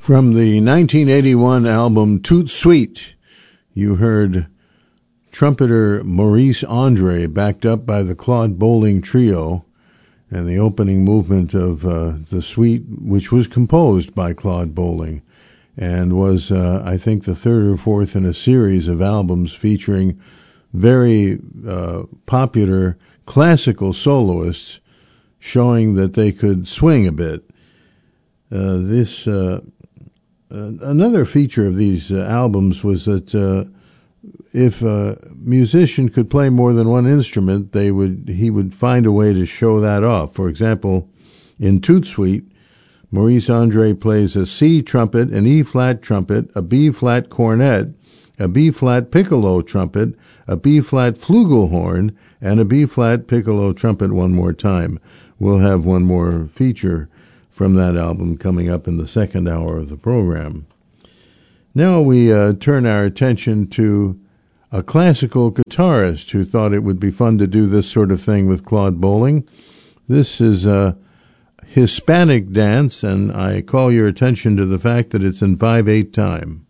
From the 1981 album Tout Suite, you heard trumpeter Maurice Andre backed up by the Claude Bolling Trio, and the opening movement of the suite, which was composed by Claude Bolling and was, I think, the third or fourth in a series of albums featuring very popular classical soloists showing that they could swing a bit. Another feature of these albums was that if a musician could play more than one instrument, he would find a way to show that off. For example, in Tout Suite, Maurice Andre plays a C trumpet, an E-flat trumpet, a B-flat cornet, a B-flat piccolo trumpet, a B-flat flugelhorn, and a B-flat piccolo trumpet one more time. We'll have one more feature from that album coming up in the second hour of the program. Now we turn our attention to a classical guitarist who thought it would be fun to do this sort of thing with Claude Bolling. This is a Hispanic dance, and I call your attention to the fact that it's in 5/8 time.